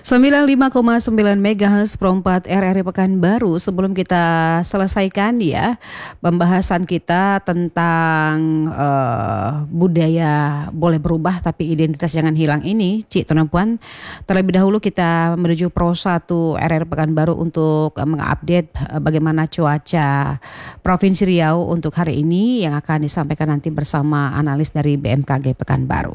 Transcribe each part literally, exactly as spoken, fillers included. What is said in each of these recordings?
sembilan puluh lima koma sembilan megahertz Pro empat R R I Pekanbaru. Sebelum kita selesaikan ya pembahasan kita tentang uh, budaya boleh berubah tapi identitas jangan hilang ini, Cik Tuan Puan, terlebih dahulu kita menuju Pro satu R R I Pekanbaru untuk uh, mengupdate uh, bagaimana cuaca Provinsi Riau untuk hari ini yang akan disampaikan nanti bersama analis dari B M K G Pekanbaru.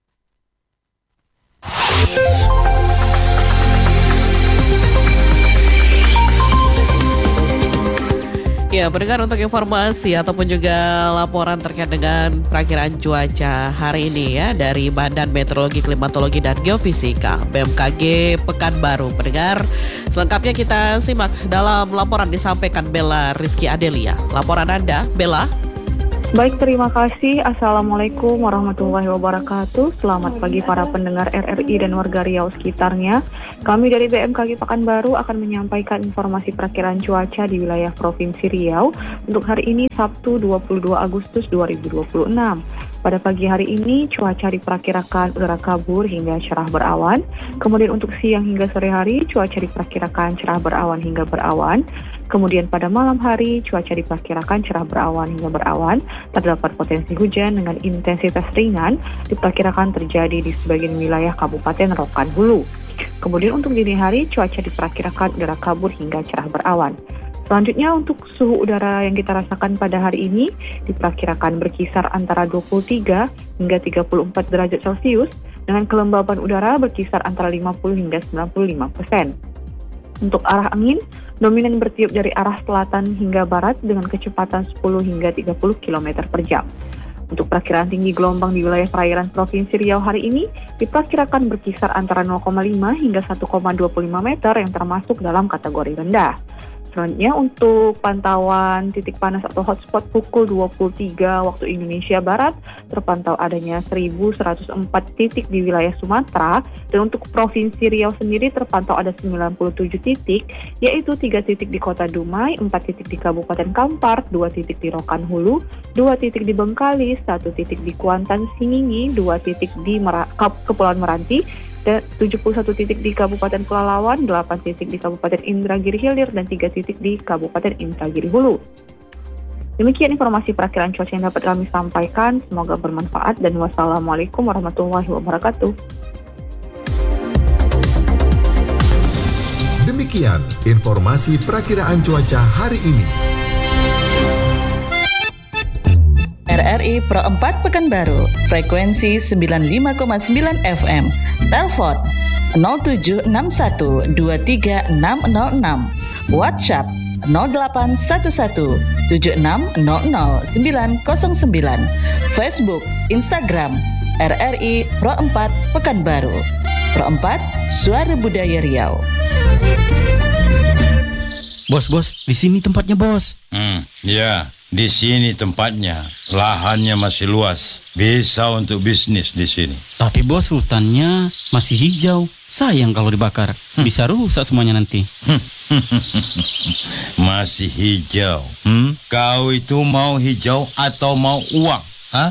Ya, pendengar, untuk informasi ataupun juga laporan terkait dengan perakiraan cuaca hari ini ya dari Badan Meteorologi, Klimatologi dan Geofisika B M K G Pekanbaru. Pendengar, selengkapnya kita simak dalam laporan disampaikan Bella Rizky Adelia. Laporan Anda, Bella. Baik, terima kasih. Assalamualaikum warahmatullahi wabarakatuh. Selamat pagi para pendengar R R I dan warga Riau sekitarnya. Kami dari B M K G Pekanbaru akan menyampaikan informasi perakiraan cuaca di wilayah Provinsi Riau untuk hari ini Sabtu dua puluh dua Agustus dua ribu dua puluh enam. Pada pagi hari ini cuaca diperkirakan udara kabur hingga cerah berawan. Kemudian untuk siang hingga sore hari cuaca diperkirakan cerah berawan hingga berawan. Kemudian pada malam hari cuaca diperkirakan cerah berawan hingga berawan. Terdapat potensi hujan dengan intensitas ringan diperkirakan terjadi di sebagian wilayah Kabupaten Rokan Hulu. Kemudian untuk dini hari cuaca diperkirakan udara kabur hingga cerah berawan. Selanjutnya untuk suhu udara yang kita rasakan pada hari ini diperkirakan berkisar antara dua puluh tiga hingga tiga puluh empat derajat Celcius dengan kelembaban udara berkisar antara lima puluh hingga sembilan puluh lima persen. Untuk arah angin, dominan bertiup dari arah selatan hingga barat dengan kecepatan sepuluh hingga tiga puluh kilometer per jam. Untuk perakiraan tinggi gelombang di wilayah perairan Provinsi Riau hari ini diperkirakan berkisar antara nol koma lima hingga satu koma dua puluh lima meter yang termasuk dalam kategori rendah. Selanjutnya untuk pantauan titik panas atau hotspot pukul dua puluh tiga waktu Indonesia Barat terpantau adanya seribu seratus empat titik di wilayah Sumatera, dan untuk Provinsi Riau sendiri terpantau ada sembilan puluh tujuh titik, yaitu tiga titik di Kota Dumai, empat titik di Kabupaten Kampar, dua titik di Rokan Hulu, dua titik di Bengkalis, satu titik di Kuantan Singingi, dua titik di Mera- Kepulauan Meranti, dan tujuh puluh satu titik di Kabupaten Pelalawan, delapan titik di Kabupaten Indragiri Hilir, dan tiga titik di Kabupaten Indragiri Hulu. Demikian informasi perakiraan cuaca yang dapat kami sampaikan. Semoga bermanfaat dan wassalamualaikum warahmatullahi wabarakatuh. Demikian informasi perakiraan cuaca hari ini. R R I Pro empat Pekanbaru, frekuensi sembilan puluh lima koma sembilan F M. Telepon nol tujuh enam satu dua tiga enam nol enam. WhatsApp nol delapan satu satu tujuh enam nol nol sembilan nol sembilan. Facebook, Instagram R R I Pro empat Pekanbaru. Pro empat, Suara Budaya Riau. Bos, bos, di sini tempatnya, bos. Hmm, ya, di sini tempatnya. Lahannya masih luas, bisa untuk bisnis di sini. Tapi bos, hutannya masih hijau. Sayang kalau dibakar, hmm. bisa rusak semuanya nanti. Masih hijau. Hmm? Kau itu mau hijau atau mau uang? Hah?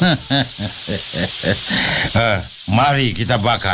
uh, mari kita bakar.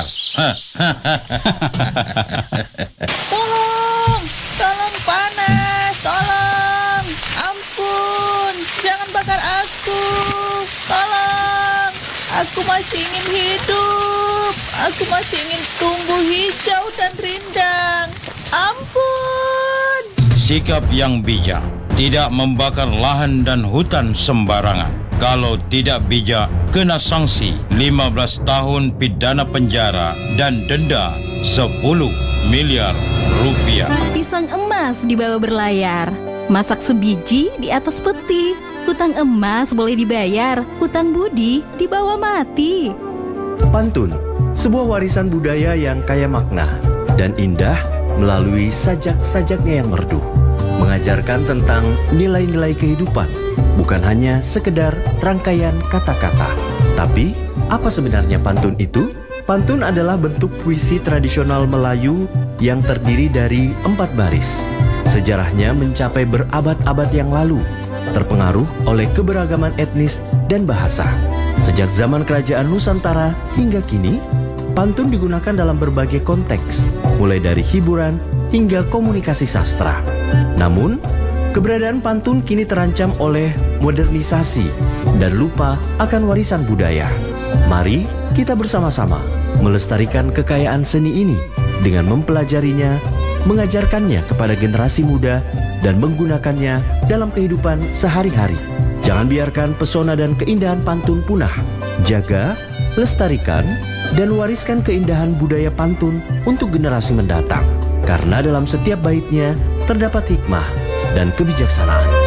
Tolong, tolong panas, tolong, ampun, jangan bakar aku, tolong, aku masih ingin hidup, aku masih ingin tumbuh hijau dan rindang, ampun. Sikap yang bijak, tidak membakar lahan dan hutan sembarangan. Kalau tidak bijak, kena sanksi lima belas tahun pidana penjara dan denda sepuluh miliar rupiah. Pisang emas dibawa berlayar, masak sebiji di atas peti. Hutang emas boleh dibayar, hutang budi dibawa mati. Pantun, sebuah warisan budaya yang kaya makna dan indah melalui sajak-sajaknya yang merdu, mengajarkan tentang nilai-nilai kehidupan, bukan hanya sekedar rangkaian kata-kata. Tapi, apa sebenarnya pantun itu? Pantun adalah bentuk puisi tradisional Melayu yang terdiri dari empat baris. Sejarahnya mencapai berabad-abad yang lalu, terpengaruh oleh keberagaman etnis dan bahasa. Sejak zaman kerajaan Nusantara hingga kini, pantun digunakan dalam berbagai konteks, mulai dari hiburan hingga komunikasi sastra. Namun, keberadaan pantun kini terancam oleh modernisasi dan lupa akan warisan budaya. Mari kita bersama-sama melestarikan kekayaan seni ini dengan mempelajarinya, mengajarkannya kepada generasi muda, dan menggunakannya dalam kehidupan sehari-hari. Jangan biarkan pesona dan keindahan pantun punah. Jaga, lestarikan, dan wariskan keindahan budaya pantun untuk generasi mendatang. Karena dalam setiap baitnya terdapat hikmah dan kebijaksanaan.